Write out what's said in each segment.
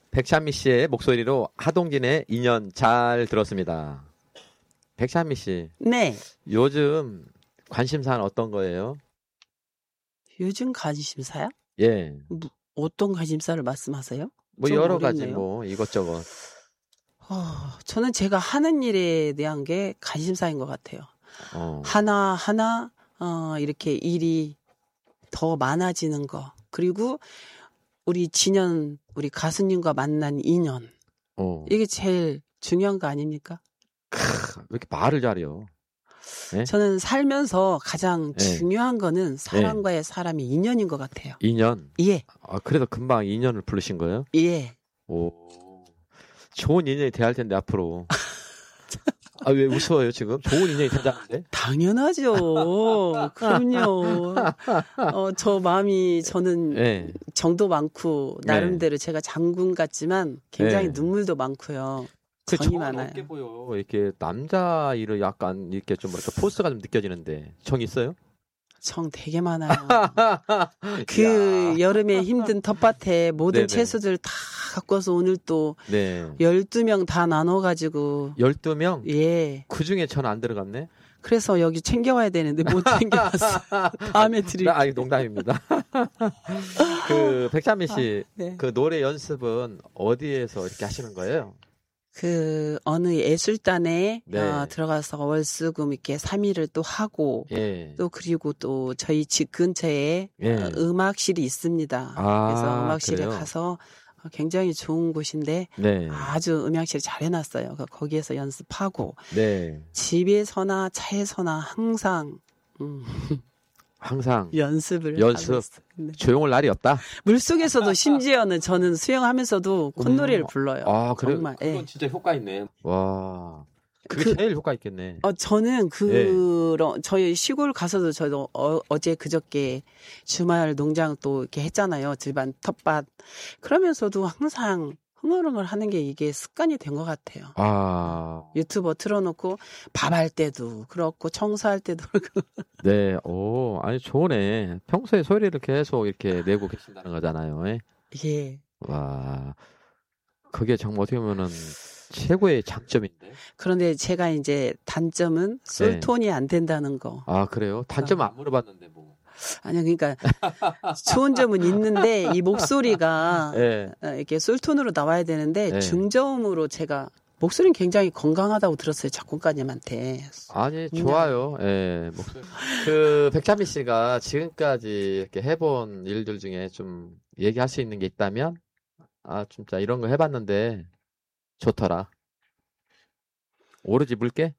백찬미 씨의 목소리로 하동진의 인연 잘 들었습니다. 백찬미 씨. 네. 요즘 관심사는 어떤 거예요? 요즘 관심사요? 예. 어떤 관심사를 말씀하세요? 뭐 여러 가지 뭐 이것저것. 저는 제가 하는 일에 대한 게 관심사인 것 같아요. 하나하나 이렇게 일이 더 많아지는 거. 그리고 우리 가수님과 만난 인연. 이게 제일 중요한 거 아닙니까? 왜 이렇게 말을 잘해요? 네? 저는 살면서 가장 중요한 거는 사람과의 사람이 인연인 것 같아요. 인연? 예. 그래서 금방 인연을 부르신 거예요? 예. 오. 좋은 인연이 돼야 할 텐데, 앞으로. 왜 웃어요, 지금? 좋은 인연이 된다는데? 당연하죠. 그럼요. 저는 정도 많고, 나름대로 제가 장군 같지만 굉장히 눈물도 많고요. 정이 많아요. 어깨 보여. 이렇게 남자 일을 약간 이렇게 좀 뭐랄까 포스가 좀 느껴지는데 정 있어요? 정 되게 많아요. 그 여름에 힘든 텃밭에 모든 채소들 다 갖고 와서 오늘 또 12명 다 나눠가지고 12명? 예. 그 중에 전 안 들어갔네? 그래서 여기 챙겨와야 되는데 못 챙겨왔어요. 다음에 드릴게요. 농담입니다. 백찬미 씨, 그 노래 연습은 어디에서 이렇게 하시는 거예요? 어느 예술단에 들어가서 월수금 이렇게 3일을 또 하고 또 그리고 또 저희 집 근처에 음악실이 있습니다. 그래서 음악실에 가서 굉장히 좋은 곳인데 아주 음악실 잘 해놨어요. 거기에서 연습하고 집에서나 차에서나 항상 연습. 네. 조용할 날이 없다. 물속에서도 심지어는 저는 수영하면서도 콧노래를 불러요. 그래요? 정말. 그건 진짜 효과 있네. 와. 그게 제일 효과 있겠네. 저는 저희 시골 가서도 저도 어제 그저께 주말 농장 또 이렇게 했잖아요. 집안 텃밭. 그러면서도 항상 흥얼흥얼 하는 게 이게 습관이 된 것 같아요. 유튜버 틀어놓고 밥할 때도 그렇고 청소할 때도 그렇고. 네, 아니 좋으네. 평소에 소리를 계속 이렇게 내고 계신다는 거잖아요. 예. 와, 그게 정말 어떻게 보면은 최고의 장점인데. 그런데 제가 이제 단점은 솔톤이 안 된다는 거. 그래요? 단점은 안 물어봤는데 뭐. 아니요, 그러니까 좋은 점은 있는데 이 목소리가 이렇게 솔톤으로 나와야 되는데 중저음으로 제가 목소리는 굉장히 건강하다고 들었어요, 작곡가님한테. 아니 좋아요. 목소리. 백찬미 씨가 지금까지 이렇게 해본 일들 중에 좀 얘기할 수 있는 게 있다면 진짜 이런 거 해봤는데 좋더라. 오로지 물개?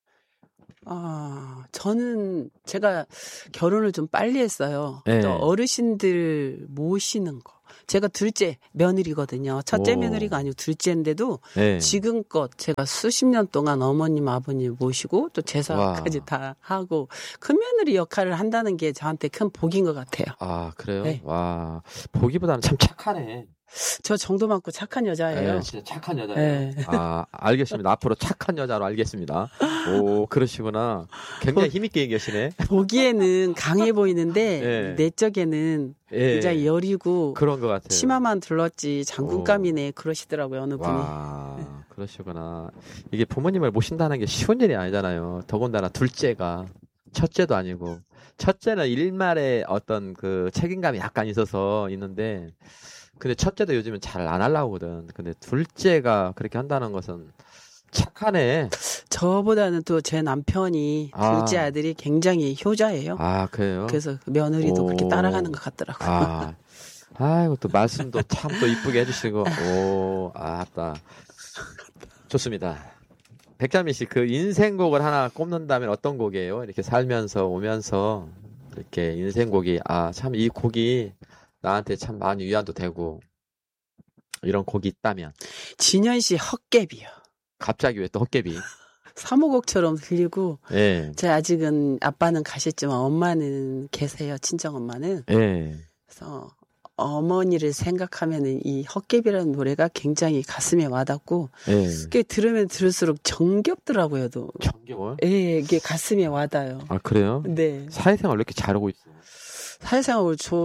저는 제가 결혼을 좀 빨리 했어요. 또 어르신들 모시는 거. 제가 둘째 며느리거든요. 첫째 며느리가 아니고 둘째인데도 지금껏 제가 수십 년 동안 어머님, 아버님 모시고 또 제사까지 다 하고 큰 며느리 역할을 한다는 게 저한테 큰 복인 것 같아요. 그래요? 네. 와, 보기보다는 참 착하네. 저 정도 많고 착한 여자예요. 진짜 착한 여자예요. 알겠습니다. 앞으로 착한 여자로 알겠습니다. 오, 그러시구나. 굉장히 힘있게 얘기하시네. 보기에는 강해 보이는데 내적에는 굉장히 여리고 그런 것 같아요. 치마만 들렀지 장군감이네 그러시더라고요. 어느 분이. 그러시구나. 이게 부모님을 모신다는 게 쉬운 일이 아니잖아요. 더군다나 둘째가 첫째도 아니고 첫째는 일말의 어떤 그 책임감이 약간 있는데 근데 첫째도 요즘은 잘 안 하려고 하거든. 근데 둘째가 그렇게 한다는 것은 착하네. 저보다는 또 제 남편이 둘째 아들이 굉장히 효자예요. 그래요? 그래서 며느리도 그렇게 따라가는 것 같더라고요. 아이고, 또 말씀도 참 또 이쁘게 해주시고. 아따. 좋습니다. 백찬미 씨, 그 인생곡을 하나 꼽는다면 어떤 곡이에요? 이렇게 살면서 오면서 이렇게 인생곡이, 참 이 곡이 나한테 참 많이 위안도 되고 이런 곡이 있다면 진현 씨 헛개비요. 갑자기 왜 또 헛개비? 사무곡처럼 들리고 제가 아직은 아빠는 가셨지만 엄마는 계세요. 친정 엄마는. 그래서 어머니를 생각하면은 이 헛개비라는 노래가 굉장히 가슴에 와닿고 그게 들으면 들을수록 정겹더라고요. 정겨워요? 이게 가슴에 와닿아요. 그래요? 네. 사회생활 왜 이렇게 잘하고 있어요? 사회생활을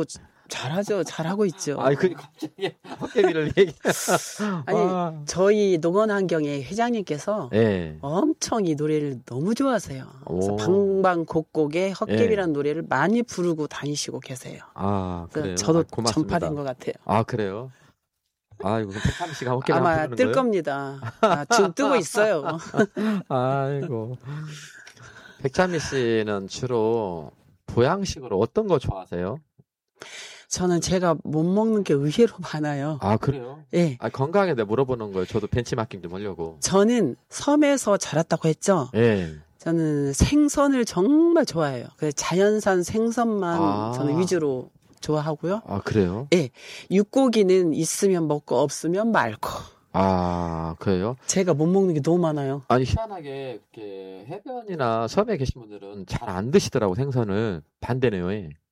잘하죠. 잘하고 있죠. 아니, 갑자기 헛개비를 얘기. 아니, 저희 농원환경의 회장님께서 네. 엄청 이 노래를 너무 좋아하세요. 그래서 방방곡곡에 헛개비라는 노래를 많이 부르고 다니시고 계세요. 아, 그래요? 저도 전파된 것 같아요. 아, 그래요? 아이고, 백찬미 씨가 헛개비 아마 부르는 뜰 거예요? 겁니다. 지금 뜨고 있어요. 아이고. 백찬미 씨는 주로 보양식으로 어떤 거 좋아하세요? 저는 제가 못 먹는 게 의외로 많아요. 아, 그래요? 네. 건강에 대해 물어보는 거예요. 저도 벤치마킹 좀 하려고. 저는 섬에서 자랐다고 했죠? 네. 저는 생선을 정말 좋아해요. 자연산 생선만 저는 위주로 좋아하고요. 아, 그래요? 네. 육고기는 있으면 먹고 없으면 말고. 아, 그래요? 제가 못 먹는 게 너무 많아요. 아니, 희한하게, 이렇게, 해변이나 섬에 계신 분들은 잘 안 드시더라고, 생선을. 반대네요.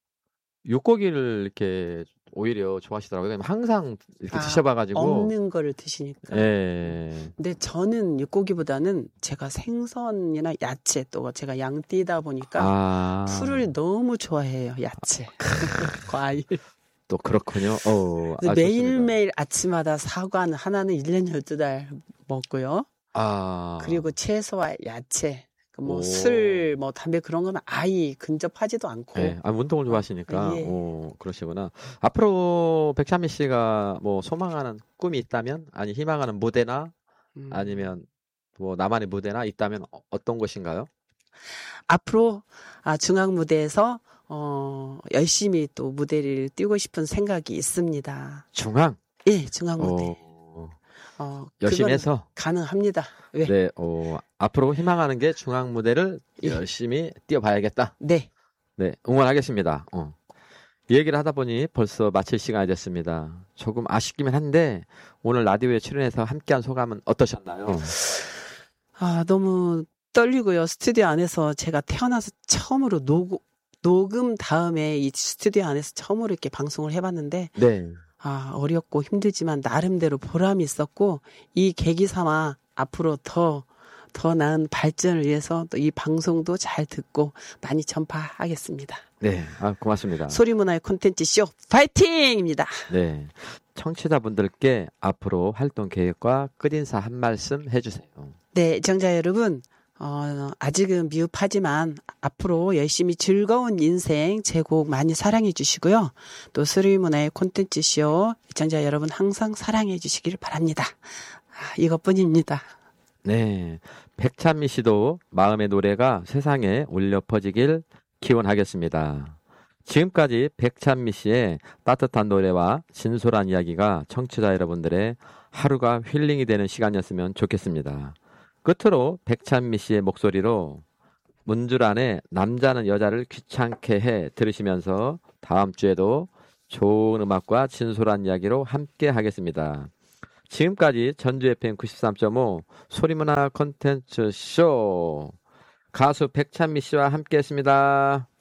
육고기를 이렇게, 오히려 좋아하시더라고요. 왜냐면 항상 이렇게 드셔봐가지고. 없는 거를 드시니까. 예. 근데 저는 육고기보다는 제가 생선이나 야채, 또 제가 양띠다 보니까. 풀을 너무 좋아해요, 야채. 과일. 또 그렇군요. 매일매일 아침마다 사과 하나는 1년 12달 먹고요. 그리고 채소와 야채, 술, 담배 그런 거는 아예 근접하지도 않고. 네, 운동을 좋아하시니까. 그러시구나. 앞으로 백찬미 씨가 소망하는 꿈이 있다면, 아니, 희망하는 무대나, 아니면 나만의 무대나 있다면 어떤 것인가요? 앞으로, 중앙 무대에서 열심히 또 무대를 띄우고 싶은 생각이 있습니다. 중앙? 예, 중앙 무대. 열심히 해서? 가능합니다. 왜? 네, 앞으로 희망하는 게 중앙 무대를 열심히 뛰어봐야겠다. 네. 네, 응원하겠습니다. 이 얘기를 하다 보니 벌써 마칠 시간이 됐습니다. 조금 아쉽기만 한데, 오늘 라디오에 출연해서 함께한 소감은 어떠셨나요? 너무 떨리고요. 스튜디오 안에서 제가 태어나서 처음으로 녹음 다음에 이 스튜디오 안에서 처음으로 이렇게 방송을 해봤는데, 네. 어렵고 힘들지만 나름대로 보람이 있었고, 이 계기 삼아 앞으로 더 나은 발전을 위해서 또 이 방송도 잘 듣고 많이 전파하겠습니다. 네, 고맙습니다. 소리문화의 콘텐츠 쇼 파이팅입니다. 네, 청취자분들께 앞으로 활동 계획과 끝인사 한 말씀 해주세요. 네, 애청자 여러분. 아직은 미흡하지만 앞으로 열심히 즐거운 인생 제 곡 많이 사랑해 주시고요. 또 소리문화의 콘텐츠쇼 애청자 여러분 항상 사랑해 주시길 바랍니다. 이것뿐입니다. 네, 백찬미 씨도 마음의 노래가 세상에 울려 퍼지길 기원하겠습니다. 지금까지 백찬미 씨의 따뜻한 노래와 진솔한 이야기가 청취자 여러분들의 하루가 힐링이 되는 시간이었으면 좋겠습니다. 끝으로 백찬미 씨의 목소리로 문주란의 남자는 여자를 귀찮게 해 들으시면서 다음 주에도 좋은 음악과 진솔한 이야기로 함께 하겠습니다. 지금까지 전주 FM 93.5 소리문화 콘텐츠 쇼 가수 백찬미 씨와 함께 했습니다.